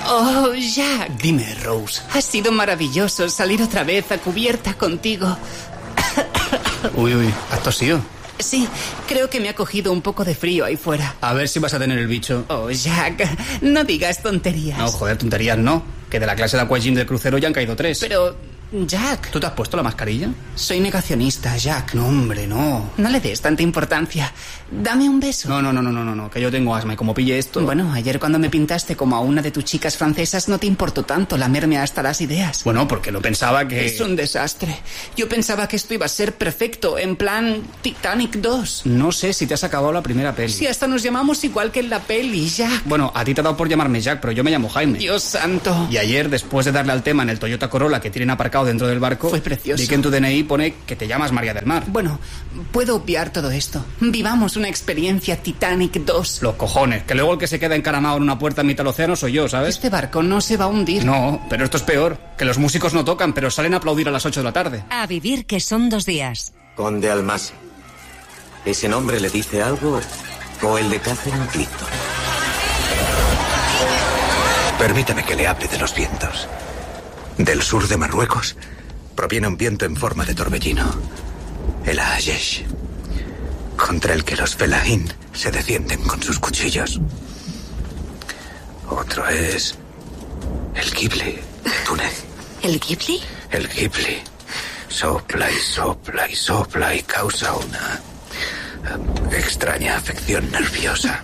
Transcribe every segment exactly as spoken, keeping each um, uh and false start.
Oh, Jack. Dime, Rose. Ha sido maravilloso salir otra vez a cubierta contigo. Uy, uy, ¿has tosido? Sí, creo que me ha cogido un poco de frío ahí fuera. A ver si vas a tener el bicho. Oh, Jack, no digas tonterías. No, joder, tonterías no. Que de la clase de aquagym del crucero ya han caído tres. Pero... Jack... ¿Tú te has puesto la mascarilla? Soy negacionista, Jack. No, hombre, no. No le des tanta importancia. Dame un beso. No, no, no, no, no, no, que yo tengo asma y como pille esto... Bueno, ayer cuando me pintaste como a una de tus chicas francesas no te importó tanto lamerme hasta las ideas. Bueno, porque no pensaba que... Es un desastre. Yo pensaba que esto iba a ser perfecto, en plan Titanic dos. No sé si te has acabado la primera peli. Si hasta nos llamamos igual que en la peli, Jack. Bueno, a ti te ha dado por llamarme Jack, pero yo me llamo Jaime. Dios santo. Y ayer, después de darle al tema en el Toyota Corolla que tienen aparcado dentro del barco... Fue precioso. Vi que en tu D N I pone que te llamas María del Mar. Bueno, puedo obviar todo esto. Vivamos una experiencia Titanic dos. Los cojones, que luego el que se queda encaramado en una puerta en mitad del océano soy yo, ¿sabes? Este barco no se va a hundir. No, pero esto es peor. Que los músicos no tocan, pero salen a aplaudir a las ocho de la tarde. A vivir que son dos días. Conde Almasi. ¿Ese nombre le dice algo? ¿O el de Catherine Clifton? Permítame que le hable de los vientos. Del sur de Marruecos proviene un viento en forma de torbellino, el Ayesh, contra el que los Fellahin se defienden con sus cuchillos. Otro es el Ghibli de Túnez. ¿El Ghibli? El Ghibli sopla y sopla y sopla y causa una uh, extraña afección nerviosa.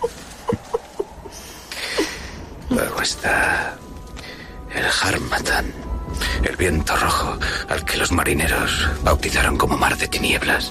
Luego está el Harmattan, el viento rojo al que los marineros bautizaron como mar de tinieblas.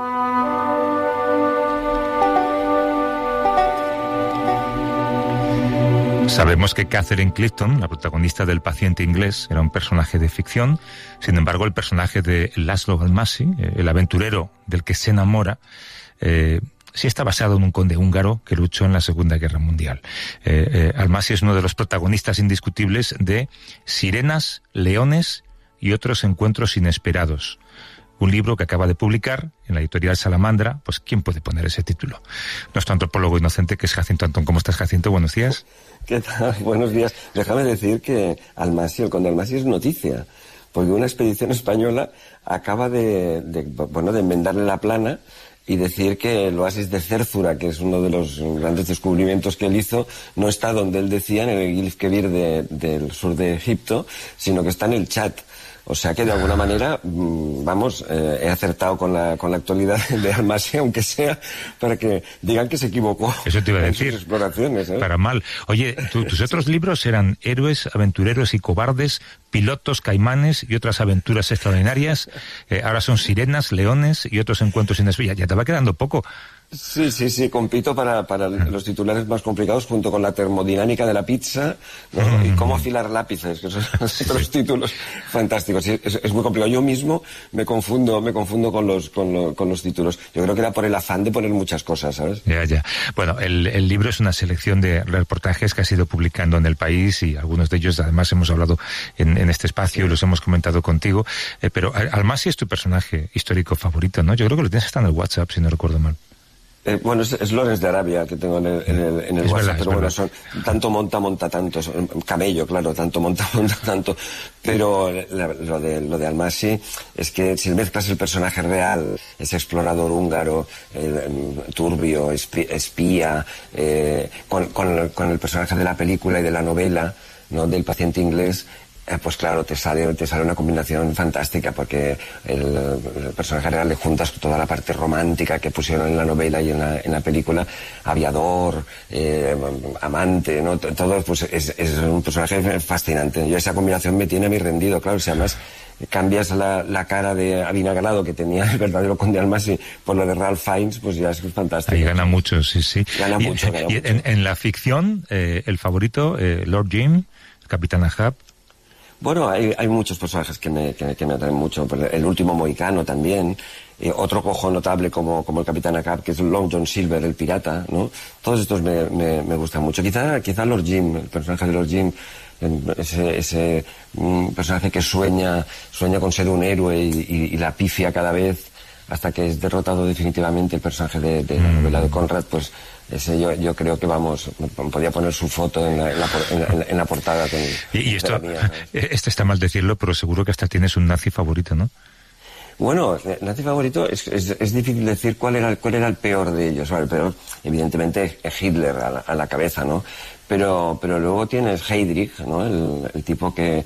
Sabemos que Catherine Clifton, la protagonista del Paciente Inglés, era un personaje de ficción. Sin embargo, el personaje de Laszlo Almasi, el aventurero del que se enamora, eh, sí está basado en un conde húngaro que luchó en la Segunda Guerra Mundial. Eh, eh, Almasi es uno de los protagonistas indiscutibles de Sirenas, Leones y otros encuentros inesperados. Un libro que acaba de publicar en la editorial Salamandra. Pues ¿quién puede poner ese título? Nuestro antropólogo inocente, que es Jacinto Antón. ¿Cómo estás, Jacinto? Buenos días. ¿Qué tal? Buenos días. Déjame decir que Almasi, el conde Almasi, es noticia, porque una expedición española acaba de, de, bueno, de enmendarle la plana y decir que el oasis de Cérzura, que es uno de los grandes descubrimientos que él hizo, no está donde él decía, en el Gilf Kebir de, del sur de Egipto, sino que está en el Chad. O sea que de alguna manera, vamos, eh, he acertado con la, con la actualidad de Almasi, aunque sea para que digan que se equivocó. Eso te iba a decir. En sus exploraciones, ¿eh? Para mal. Oye, tu, tus otros libros eran Héroes, Aventureros y Cobardes, Pilotos, Caimanes y otras aventuras extraordinarias. Eh, ahora son Sirenas, Leones y otros encuentros inesperados. Ya te va quedando poco. Sí, sí, sí, compito para, para los titulares más complicados junto con la termodinámica de la pizza, ¿no? Mm. Y cómo afilar lápices, que son otros títulos fantásticos. Sí, es, es muy complicado. Yo mismo me confundo, me confundo con los, con, lo, con los títulos. Yo creo que era por el afán de poner muchas cosas, ¿sabes? Ya, ya. Bueno, el, el libro es una selección de reportajes que has ido publicando en el país y algunos de ellos además hemos hablado en, en este espacio y los hemos comentado contigo. Eh, pero Almasi es tu personaje histórico favorito, ¿no? Yo creo que lo tienes hasta en el WhatsApp, si no recuerdo mal. Eh, bueno, es, es Lorenz de Arabia que tengo en el, en el, en el WhatsApp, verdad, pero bueno, son tanto monta, monta tanto, son, camello, claro, tanto monta, monta tanto, pero la, lo de lo de Almasi es que si mezclas el personaje real, ese explorador húngaro, eh, turbio, espía, eh, con, con, con el personaje de la película y de la novela, ¿no? Del Paciente Inglés, Eh, pues claro, te sale, te sale una combinación fantástica, porque el, el personaje real le juntas toda la parte romántica que pusieron en la novela y en la, en la película, aviador, eh, amante, ¿no? Todo, pues es, es un personaje fascinante. Y esa combinación me tiene a mí rendido, claro, si además cambias la, la cara de avinagrado que tenía el verdadero conde Almasi por lo de Ralph Fiennes, pues ya es fantástico. Ahí gana mucho, sí, sí. Gana y, mucho, gana y mucho. En, en la ficción, eh, el favorito, eh, Lord Jim, el Capitán Ahab. Bueno, hay, hay muchos personajes que me, que, que me atraen mucho. El último mohicano también. Eh, otro cojo notable como, como el Capitán Ahab, que es Long John Silver, el pirata, ¿no? Todos estos me, me, me gustan mucho. Quizá, quizá Lord Jim, el personaje de Lord Jim, ese, ese um, personaje que sueña, sueña con ser un héroe y, y, y la pifia cada vez hasta que es derrotado definitivamente el personaje de, de la novela de Conrad, pues ese yo, yo creo que vamos, podía poner su foto en la, en la, en la, en la portada. Con, y, y esto, mía, esto está mal decirlo, pero seguro que hasta tienes un nazi favorito, ¿no? Bueno, nazi favorito es, es, es difícil decir cuál era, cuál era el peor de ellos. Bueno, el peor, evidentemente, es Hitler a la, a la cabeza, ¿no? Pero, pero luego tienes Heydrich, ¿no? El, el tipo que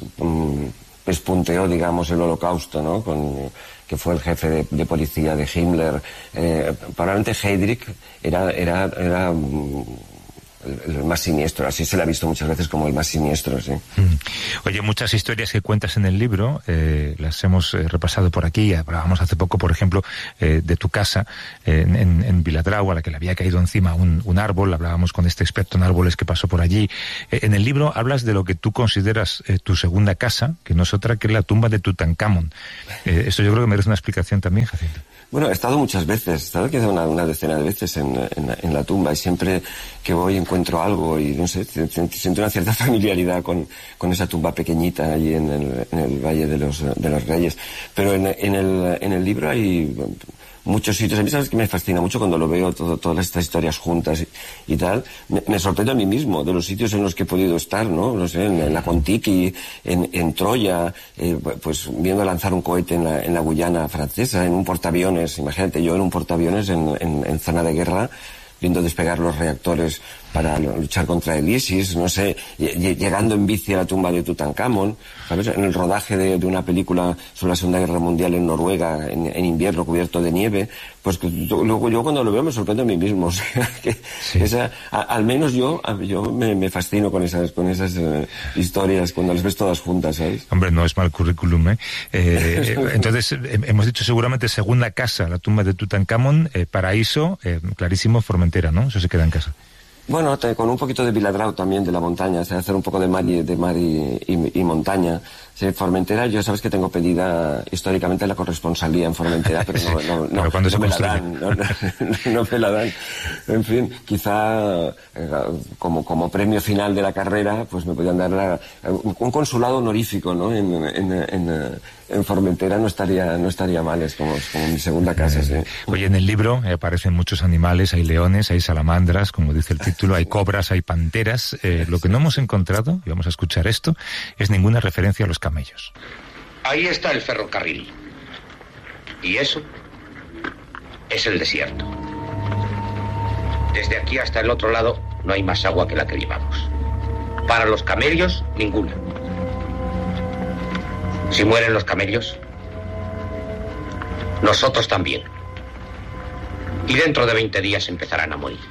um, pespunteó, digamos, el Holocausto, ¿no? Con, que fue el jefe de, de policía de Himmler. Eh, probablemente Heydrich era, era, era um, el, el más siniestro, así se le ha visto muchas veces como el más siniestro, sí. Oye, muchas historias que cuentas en el libro, eh, las hemos eh, repasado por aquí, hablábamos hace poco, por ejemplo, eh, de tu casa eh, en, en Viladrau, a la que le había caído encima un, un árbol, hablábamos con este experto en árboles que pasó por allí. Eh, en el libro hablas de lo que tú consideras eh, tu segunda casa, que no es otra que la tumba de Tutankamón. Eh, esto yo creo que merece una explicación también, Jacinto. Bueno, he estado muchas veces, he estado quizá una, una decena de veces en, en, en la tumba, y siempre que voy encuentro algo y no sé, siento una cierta familiaridad con, con esa tumba pequeñita allí en el, en el Valle de los, de los Reyes. Pero en, en, el, en el libro hay muchos sitios. A mí, sabes que me fascina mucho cuando lo veo, todo, todas estas historias juntas y, y tal. Me, me sorprende a mí mismo de los sitios en los que he podido estar, ¿no? No sé, en, en la Contiki, en, en Troya, eh, pues viendo lanzar un cohete en la, en la Guyana francesa, en un portaaviones. Imagínate, yo en un portaaviones en, en, en zona de guerra, viendo despegar los reactores para luchar contra el ISIS, no sé, llegando en bici a la tumba de Tutankamón, ¿sabes? En el rodaje de, de una película sobre la Segunda Guerra Mundial en Noruega, en, en invierno cubierto de nieve, pues que, luego yo cuando lo veo me sorprendo a mí mismo, o sea, que sí. esa, a, al menos yo, yo me, me fascino con esas, con esas uh, historias, cuando las ves todas juntas, ¿sabes? Hombre, no es mal currículum, ¿eh? eh entonces, eh, hemos dicho seguramente segunda casa, la tumba de Tutankamón, eh, paraíso, eh, clarísimo, Formentera, ¿no? Eso se queda en casa. Bueno, te, con un poquito de Viladrau también, de la montaña, o sea, hacer un poco de mar y, de mar y, y, y montaña. Sí, Formentera, yo sabes que tengo pedida históricamente la corresponsalía en Formentera, pero no, no, no, pero no me la dan, no, no, no me la dan. En fin, quizá eh, como, como premio final de la carrera, pues me podían dar la, un consulado honorífico, ¿no? En, en, en, en Formentera no estaría, no estaría mal, es como, como mi segunda casa, sí. Oye, en el libro eh, aparecen muchos animales, hay leones, hay salamandras, como dice el título, hay cobras, hay panteras. Eh, lo que no hemos encontrado, y vamos a escuchar esto, es ninguna referencia a los camellos. Ahí está el ferrocarril. Y eso es el desierto. Desde aquí hasta el otro lado no hay más agua que la que llevamos. Para los camellos, ninguna. Si mueren los camellos, nosotros también. Y dentro de veinte días empezarán a morir.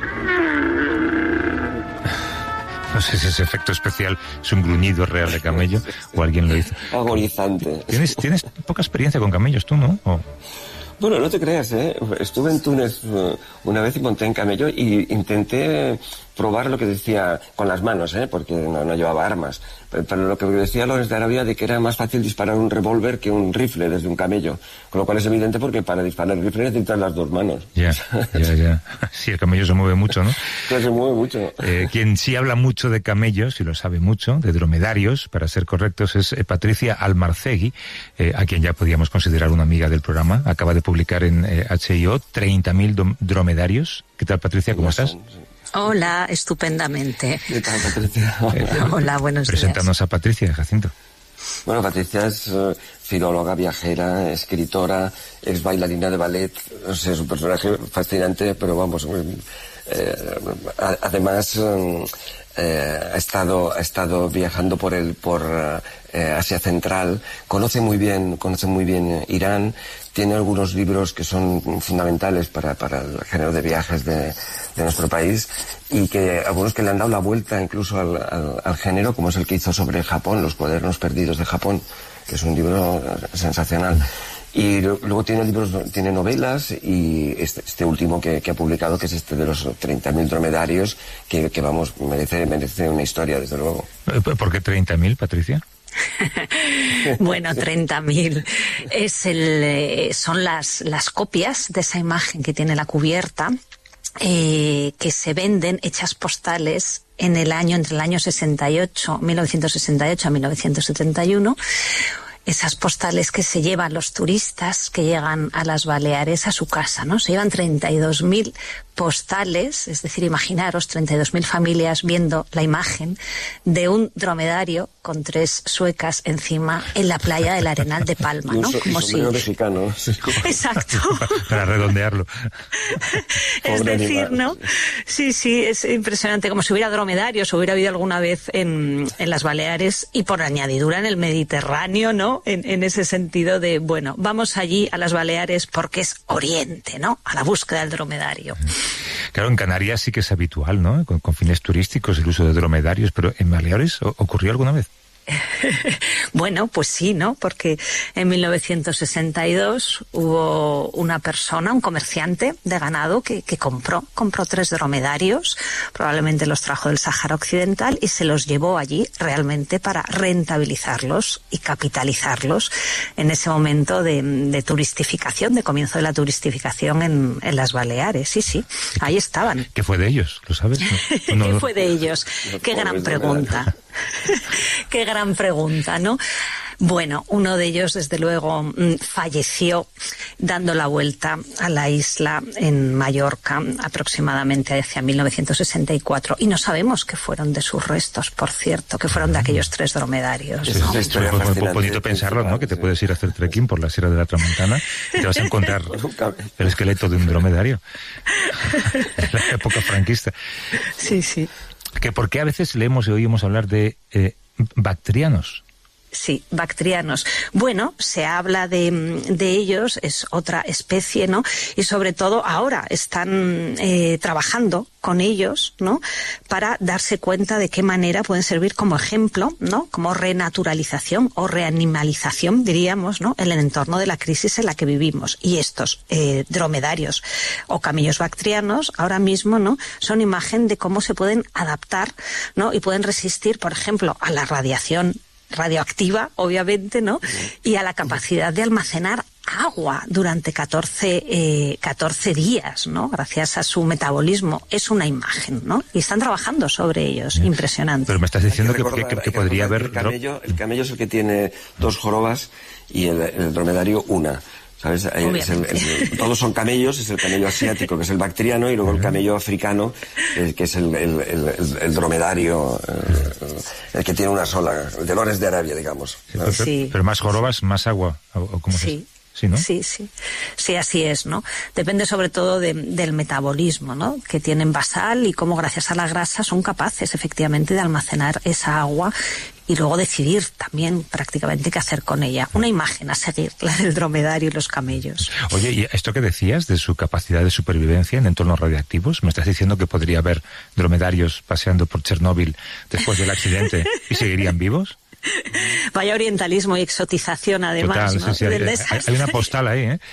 No sé si ese efecto especial es un gruñido real de camello o alguien lo hizo. Agonizante. ¿Tienes, tienes poca experiencia con camellos tú, ¿no? ¿O? Bueno, no te creas, ¿eh? Estuve en Túnez uh, una vez y monté en camello y intenté probar lo que decía con las manos, ¿eh? Porque no, no llevaba armas. Pero, pero lo que decía Lawrence de Arabia de que era más fácil disparar un revólver que un rifle desde un camello. Con lo cual es evidente porque para disparar el rifle necesitas las dos manos. Ya, ya, ya. Sí, el camello se mueve mucho, ¿no? Que se mueve mucho. Eh, quien sí habla mucho de camellos, y lo sabe mucho, de dromedarios, para ser correctos, es eh, Patricia Almarcegui, eh, a quien ya podíamos considerar una amiga del programa. Acaba de publicar en eh, H I O treinta mil dromedarios. ¿Qué tal, Patricia? ¿Cómo estás? Hola, estupendamente. ¿Qué tal, Patricia? Hola, buenos días. Preséntanos a Patricia, Jacinto. Bueno, Patricia es uh, filóloga, viajera, escritora, ex bailarina de ballet. O sea, es un personaje fascinante, pero vamos, eh, además eh, eh, ha estado ha estado viajando por el por eh, Asia Central, conoce muy bien conoce muy bien Irán, tiene algunos libros que son fundamentales para para el género de viajes de, de nuestro país, y que algunos que le han dado la vuelta incluso al, al, al género, como es el que hizo sobre Japón, Los cuadernos perdidos de Japón, que es un libro sensacional. Y luego tiene libros, tiene novelas, y este, este último que, que ha publicado, que es este de los treinta mil dromedarios, que, que vamos, merece, merece una historia, desde luego. ¿Por qué treinta mil, Patricia? Bueno, treinta mil es el, son las, las copias de esa imagen que tiene la cubierta, eh, que se venden hechas postales en el año, entre el año sesenta y ocho, mil novecientos sesenta y ocho a mil novecientos setenta y uno. esas postales que se llevan los turistas que llegan a las Baleares a su casa, ¿no? Se llevan treinta y dos mil postales, es decir, imaginaros treinta y dos mil familias viendo la imagen de un dromedario con tres suecas encima en la playa del Arenal de Palma, ¿no? Y un, como y si... mexicano. Exacto. Para redondearlo. Es Pobre decir, animal. ¿no? Sí, sí, es impresionante, como si hubiera dromedarios, hubiera habido alguna vez en, en las Baleares y por añadidura en el Mediterráneo, ¿no? En, en ese sentido de, bueno, vamos allí a las Baleares porque es Oriente, ¿no? A la búsqueda del dromedario. Claro, en Canarias sí que es habitual, ¿no? Con, con fines turísticos el uso de dromedarios, pero ¿en Baleares ocurrió alguna vez? Bueno, pues sí, ¿no? Porque en mil novecientos sesenta y dos hubo una persona, un comerciante de ganado que, que compró, compró tres dromedarios, probablemente los trajo del Sáhara Occidental y se los llevó allí realmente para rentabilizarlos y capitalizarlos en ese momento de, de turistificación, de comienzo de la turistificación en, en las Baleares. Sí, sí, ahí estaban. ¿Qué fue de ellos? ¿Lo sabes? No, no, ¿Qué no. fue de ellos? Qué gran pregunta. Qué gran pregunta, ¿no? Bueno, uno de ellos, desde luego, falleció dando la vuelta a la isla en Mallorca, aproximadamente hacia mil novecientos sesenta y cuatro. Y no sabemos qué fueron de sus restos, por cierto, que fueron de aquellos tres dromedarios, Esa ¿no? es la historia Fue muy fascinante. bonito pensarlo, ¿no? Que te puedes ir a hacer trekking por la Sierra de la Tramontana y te vas a encontrar el esqueleto de un dromedario de la época franquista. Sí, sí. Que ¿por qué a veces leemos y oímos hablar de eh, bactrianos? Sí, bactrianos. Bueno, se habla de, de ellos, es otra especie, ¿no? Y sobre todo ahora están eh, trabajando con ellos, ¿no? Para darse cuenta de qué manera pueden servir como ejemplo, ¿no? Como renaturalización o reanimalización, diríamos, ¿no? En el entorno de la crisis en la que vivimos. Y estos eh, dromedarios o camellos bactrianos ahora mismo, ¿no? Son imagen de cómo se pueden adaptar, ¿no? Y pueden resistir, por ejemplo, a la radiación radioactiva, obviamente, ¿no? Y a la capacidad de almacenar agua durante catorce, eh, catorce días, ¿no? Gracias a su metabolismo. Es una imagen, ¿no? Y están trabajando sobre ellos. Sí. Impresionante. Pero me estás diciendo que, recordar, que, que, que que podría haber... El camello, el camello es el que tiene dos jorobas y el, el dromedario una. ¿Sabes? Es el, el, todos son camellos, es el camello asiático, que es el bactriano, y luego el camello africano, eh, que es el, el, el, el dromedario, eh, el que tiene una sola, el de Lores de Arabia, digamos. Sí, pero, sí. pero más jorobas, más agua, o, o ¿cómo sí. es? Sí, ¿no? Sí, sí. Sí, así es, ¿no? Depende sobre todo de, del metabolismo, ¿no? Que tienen basal y cómo gracias a la grasa son capaces efectivamente de almacenar esa agua y luego decidir también prácticamente qué hacer con ella. Una imagen a seguir, la del dromedario y los camellos. Oye, ¿y esto que decías de su capacidad de supervivencia en entornos radiactivos? ¿Me estás diciendo que podría haber dromedarios paseando por Chernóbil después del accidente y seguirían vivos? Vaya orientalismo y exotización, además. Total, ¿no? sí, sí, hay, hay una postal ahí, ¿eh?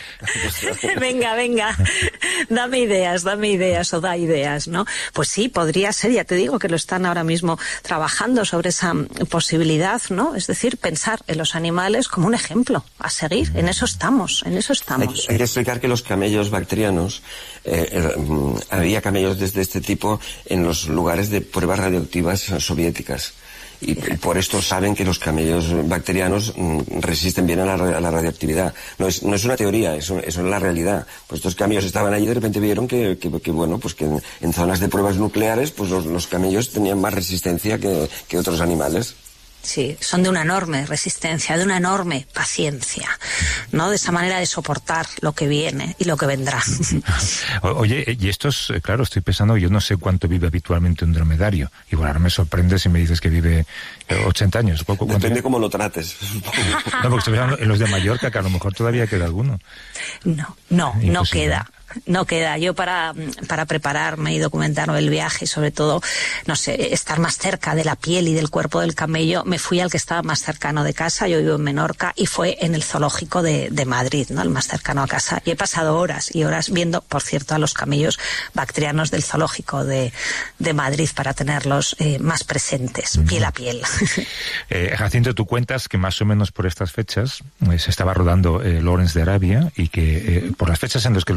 Venga, venga, dame ideas, dame ideas o da ideas, ¿no? Pues sí, podría ser, ya te digo que lo están ahora mismo trabajando sobre esa posibilidad, ¿no? Es decir, pensar en los animales como un ejemplo a seguir. En eso estamos, en eso estamos. Hay, hay que explicar que los camellos bactrianos, eh, eh, había camellos de este tipo en los lugares de pruebas radioactivas soviéticas. Y por esto saben que los camellos bacterianos mm, resisten bien a la, a la radioactividad. No es, no es una teoría, eso, eso es la realidad. Pues estos camellos estaban allí y de repente vieron que, que, que bueno, pues que en, en zonas de pruebas nucleares, pues los, los camellos tenían más resistencia que, que otros animales. Sí, son de una enorme resistencia, de una enorme paciencia, ¿no? De esa manera de soportar lo que viene y lo que vendrá. Oye, y estos, claro, estoy pensando, yo no sé cuánto vive habitualmente un dromedario. Igual ahora me sorprende si me dices que vive ochenta años. Depende vive? Cómo lo trates. No, porque estoy pensando en los de Mallorca, que a lo mejor todavía queda alguno. No, no, Imposible. no queda. No queda. Yo para, para prepararme y documentarme el viaje y sobre todo, no sé, estar más cerca de la piel y del cuerpo del camello, me fui al que estaba más cercano de casa. Yo vivo en Menorca y fue en el zoológico de, de Madrid, ¿no? El más cercano a casa. Y he pasado horas y horas viendo, por cierto, a los camellos bactrianos del zoológico de, de Madrid para tenerlos eh, más presentes, uh-huh. piel a piel. Eh, Jacinto, tú cuentas que más o menos por estas fechas eh, se estaba rodando eh, Lawrence de Arabia y que eh, por las fechas en las que los camellos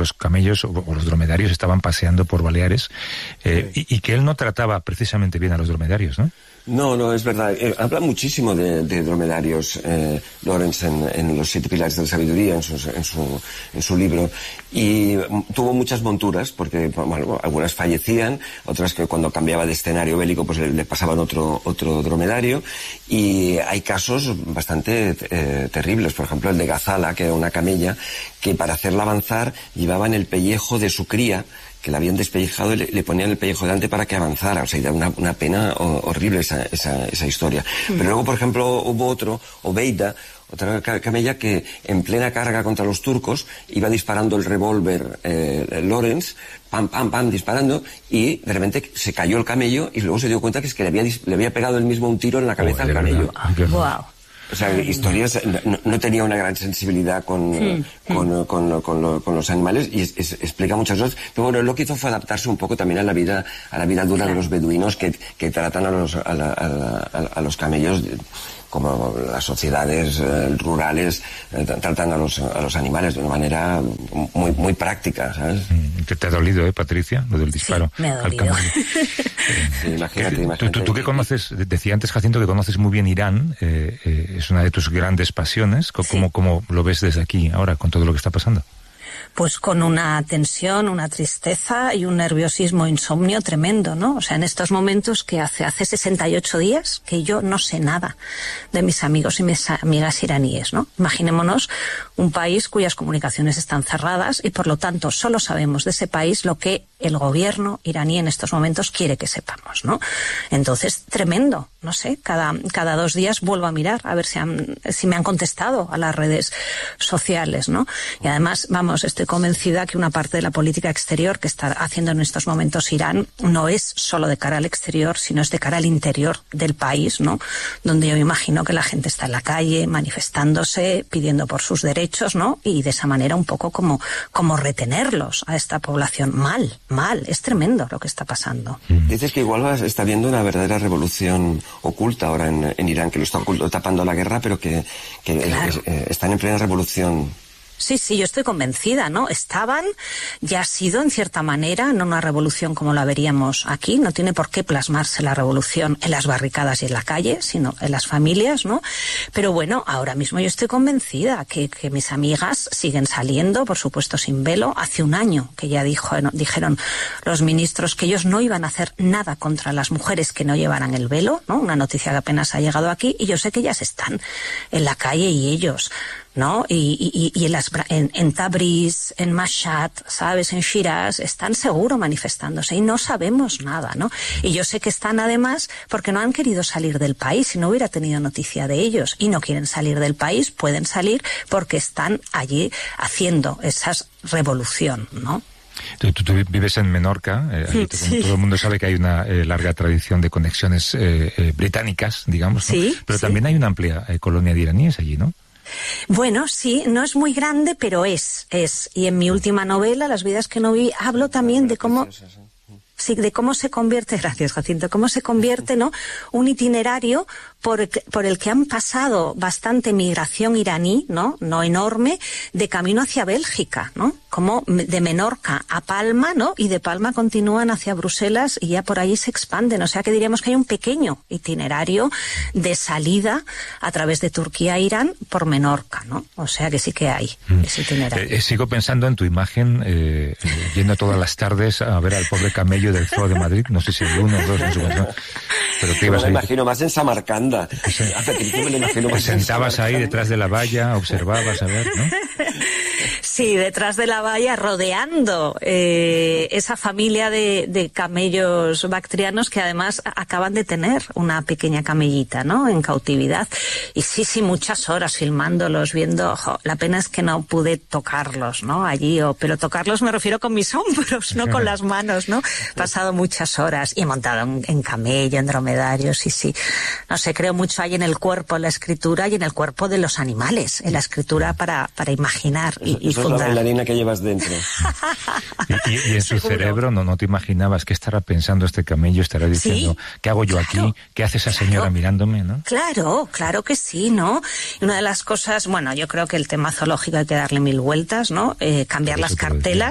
camellos o, o los dromedarios estaban paseando por Baleares, eh, y, y que él no trataba precisamente bien a los dromedarios, ¿no? No, no, es verdad. Eh, habla muchísimo de, de dromedarios, eh, Lawrence, en, en Los siete pilares de la sabiduría, en su, en su, en su libro. Y tuvo muchas monturas, porque bueno, algunas fallecían, otras que cuando cambiaba de escenario bélico pues le, le pasaban otro, otro dromedario. Y hay casos bastante eh, terribles. Por ejemplo, el de Gazala, que era una camella, que para hacerla avanzar llevaba en el pellejo de su cría, que la habían despellejado y le, le ponían el pellejo delante para que avanzara. O sea, era una, una pena horrible esa, esa, esa historia. Mm. Pero luego, por ejemplo, hubo otro, Obeida, otra camella que en plena carga contra los turcos iba disparando el revólver eh, Lawrence, pam, pam, pam, disparando, y de repente se cayó el camello y luego se dio cuenta que es que le había, le había pegado él mismo un tiro en la cabeza oh, al camello. Wow. O sea, historias, no, no tenía una gran sensibilidad con, sí, con, sí. con, con, con, lo, con los animales y es, es, explica muchas cosas. Pero bueno, lo que hizo fue adaptarse un poco también a la vida, a la vida dura claro. de los beduinos que, que tratan a los, a, la, a, la, a los camellos como las sociedades eh, rurales eh, tratan a los, a los animales de una manera muy, muy práctica, ¿sabes? ¿Qué te ha dolido, eh, Patricia, lo del disparo? Sí, me ha dolido. Sí, imagínate, imagínate. Tú, tú, tú que conoces, decía antes Jacinto que conoces muy bien Irán, eh, eh, es una de tus grandes pasiones. ¿Cómo, sí. cómo lo ves desde aquí ahora con todo lo que está pasando? Pues con una tensión, una tristeza y un nerviosismo, insomnio tremendo, ¿no? O sea, en estos momentos que hace, hace sesenta y ocho días que yo no sé nada de mis amigos y mis amigas iraníes, ¿no? Imaginémonos un país cuyas comunicaciones están cerradas y por lo tanto solo sabemos de ese país lo que el gobierno iraní en estos momentos quiere que sepamos, ¿no? Entonces, tremendo, no sé, cada, cada dos días vuelvo a mirar a ver si, han, si me han contestado a las redes sociales, ¿no? Y además, vamos, estoy convencida que una parte de la política exterior que está haciendo en estos momentos Irán no es solo de cara al exterior, sino es de cara al interior del país, ¿no? Donde yo me imagino que la gente está en la calle manifestándose, pidiendo por sus derechos, ¿no? Y de esa manera un poco como, como retenerlos a esta población. Mal, mal, es tremendo lo que está pasando. Dices que igual está habiendo una verdadera revolución oculta ahora en, en Irán, que lo está oculto, tapando la guerra, pero que, que claro. es, eh, están en plena revolución. Sí, sí, yo estoy convencida, ¿no? Estaban, ya ha sido en cierta manera, no una revolución como la veríamos aquí, no tiene por qué plasmarse la revolución en las barricadas y en la calle, sino en las familias, ¿no? Pero bueno, ahora mismo yo estoy convencida que, que mis amigas siguen saliendo, por supuesto sin velo. Hace un año que ya dijo, no, dijeron los ministros que ellos no iban a hacer nada contra las mujeres que no llevaran el velo, ¿no? Una noticia que apenas ha llegado aquí y yo sé que ellas están en la calle y ellos... ¿no? Y, y, y en, las, en, en Tabriz, en Mashhad, ¿sabes? En Shiraz, están seguro manifestándose y no sabemos nada, ¿no? Y yo sé que están además porque no han querido salir del país, si no hubiera tenido noticia de ellos y no quieren salir del país, pueden salir porque están allí haciendo esa revolución, ¿no? Tú, tú, tú vives en Menorca, eh, sí. Todo el mundo sabe que hay una eh, larga tradición de conexiones eh, eh, británicas, digamos, ¿no? Sí, pero sí. también hay una amplia eh, colonia de iraníes allí, ¿no? Bueno, sí, no es muy grande, pero es, es. Y en mi última novela, Las vidas que no viví, hablo también de cómo... Sí, de cómo se convierte, gracias Jacinto, cómo se convierte, ¿no? Un itinerario por, por el que han pasado bastante migración iraní, ¿no? No enorme, de camino hacia Bélgica, ¿no? Como de Menorca a Palma, ¿no? Y de Palma continúan hacia Bruselas y ya por allí se expanden. O sea que diríamos que hay un pequeño itinerario de salida a través de Turquía a Irán por Menorca, ¿no? O sea que sí que hay mm. ese itinerario. Eh, sigo pensando en tu imagen, eh, yendo todas las tardes a ver al pobre camello del Zoo de Madrid, no sé si el uno o dos, no sé cuánto, pero te ibas me ahí. lo imagino más en Samarcanda. Sí. Me lo imagino más te sentabas ahí detrás de la valla, observabas a ver, ¿no? Sí, detrás de la valla, rodeando eh, esa familia de, de camellos bactrianos que además acaban de tener una pequeña camellita, ¿no? En cautividad. Y sí, sí, muchas horas filmándolos, viendo, ojo, la pena es que no pude tocarlos, ¿no? Allí, o, pero tocarlos me refiero con mis hombros, no con las manos, ¿no? He pasado muchas horas y he montado en, en camello, en dromedario, sí, sí. No sé, creo mucho hay en el cuerpo, en la escritura y en el cuerpo de los animales, en la escritura para, para imaginar y, y Eso fundar. Es la bailarina que llevas dentro. y, y, y en su ¿Seguro? cerebro no, no te imaginabas qué estará pensando este camello, estará diciendo, ¿sí? ¿Qué hago yo claro, aquí? ¿Qué hace esa claro, señora mirándome? ¿No? Claro, claro que sí, ¿no? Y una de las cosas, bueno, yo creo que el tema zoológico hay que darle mil vueltas, ¿no? Eh, cambiar las cartelas.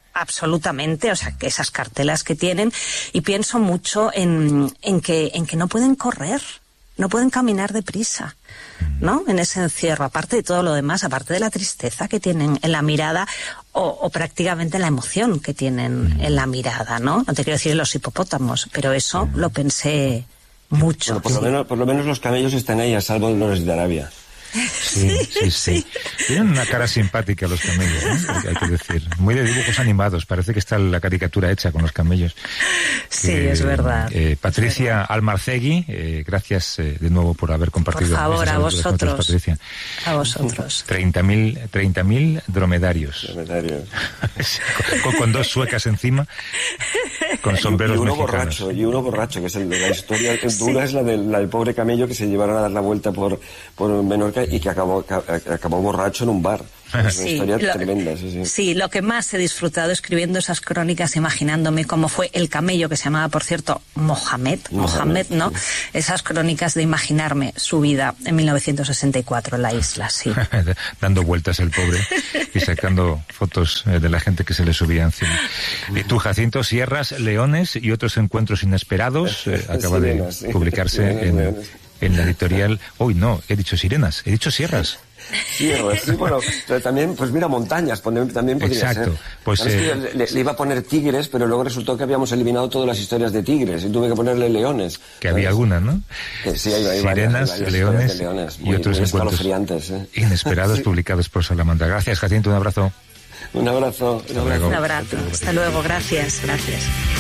Absolutamente, o sea, que esas cartelas que tienen, y pienso mucho en, en que, en que no pueden correr, no pueden caminar deprisa, ¿no? En ese encierro, aparte de todo lo demás, aparte de la tristeza que tienen en la mirada, o, o prácticamente la emoción que tienen en la mirada, ¿no? No te quiero decir los hipopótamos, pero eso lo pensé mucho. Bueno, por, lo menos, por lo menos los camellos están ahí a salvo de los de Arabia. Sí, sí, sí. Tienen una cara simpática los camellos, ¿no? Hay que decir. Muy de dibujos animados. Parece que está la caricatura hecha con los camellos. Sí, que, es verdad. Eh, Patricia verdad. Almarcegui, eh, gracias eh, de nuevo por haber compartido. Por favor, a vosotros. Patricia. A vosotros. treinta mil dromedarios. Dromedarios. con, con dos suecas encima, con sombreros y uno mexicanos. borracho, y uno borracho, que es el de la historia. Sí. Dura es la del, la del pobre camello que se llevaron a dar la vuelta por, por Menorca y que acabó, que acabó borracho en un bar. Es una sí, historia lo, tremenda, sí, sí. Sí, lo que más he disfrutado escribiendo esas crónicas, imaginándome cómo fue el camello, que se llamaba, por cierto, Mohamed, Mohamed, Mohamed ¿no? Sí. Esas crónicas de imaginarme su vida en mil novecientos sesenta y cuatro en la isla, sí. Dando vueltas el pobre y sacando fotos de la gente que se le subía encima. Y tú, Jacinto, Sierras, Leones y otros encuentros inesperados, eh, acaba Sirenas, de sí. publicarse Sirenas, en, en la editorial. Uy, no, he dicho sirenas, he dicho sierras. Sierras, sí, bueno, pero también, pues mira, montañas, también podría Exacto. ser. Pues, eh, que le, le iba a poner tigres, pero luego resultó que habíamos eliminado todas las historias de tigres y tuve que ponerle leones. Que ¿sabes? Había algunas, ¿no? Que sí, hay, hay sirenas, varias, hay leones, leones muy, y otros muy encuentros ¿eh? inesperados sí. publicados por Salamandra. Gracias, Jacinto, un abrazo. Un abrazo. Un abrazo. Hasta luego, gracias, gracias.